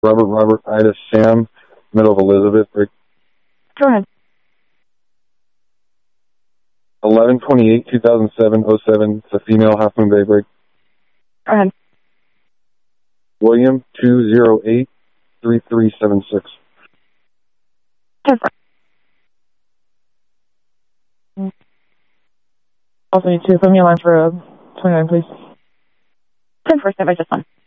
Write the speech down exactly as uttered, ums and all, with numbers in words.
Robert, Robert, Ida, Sam, middle of Elizabeth, break. Go ahead. eleven twenty-eight, two thousand seven, oh seven, it's a female, Half Moon Bay, break. Go ahead. William, two oh eight, three three seven six. ten four. Also need to put me on line for uh, twenty-nine, please. ten four, stand by just one.